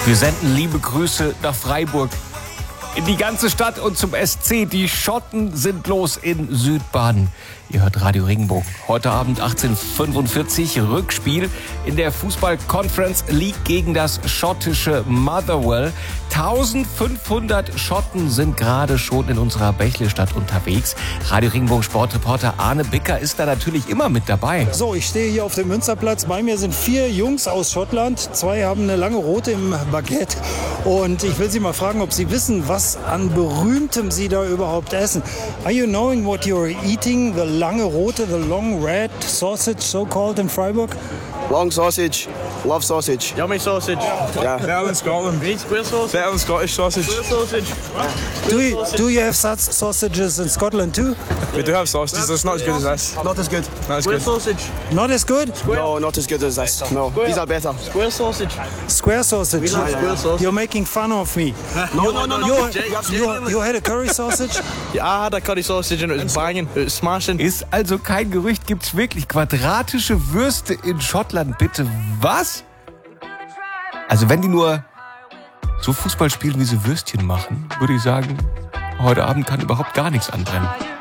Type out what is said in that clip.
Wir senden liebe Grüße nach Freiburg. In die ganze Stadt und zum SC. Die Schotten sind los in Südbaden. Ihr hört Radio Regenbogen. Heute Abend 18:45 Rückspiel in der Fußball-Conference League gegen das schottische Motherwell. 1500 Schotten sind gerade schon in unserer Bächlestadt unterwegs. Radio Regenbogen Sportreporter Arne Bicker ist da natürlich immer mit dabei. So, ich stehe hier auf dem Münsterplatz. Bei mir sind 4 Jungs aus Schottland. 2 haben eine lange Rote im Baguette. Und ich will Sie mal fragen, ob Sie wissen, was an Berühmtem Sie da überhaupt essen. Are you knowing what you're eating? The lange Rote, the long red sausage, so called in Freiburg? Long sausage. Love sausage. Yummy sausage. Yeah. Better than Scotland. Square sausage. Better than Scottish sausage. Square sausage. Do you have such sausages in Scotland too? We do have sausages. It's not as good as this. Not as good. Not as Not good. as good? No, not as good as this. No, these are better. Square sausage. Square sausage. We love square sausage. You're making fun of me. No. You had a curry sausage? Yeah, I had a curry sausage and it was banging. It was smashing. Ist also kein Gerücht, gibt's wirklich quadratische Würste in Schottland, bitte was? Also wenn die nur so Fußball spielen, wie sie Würstchen machen, würde ich sagen, heute Abend kann überhaupt gar nichts anbrennen.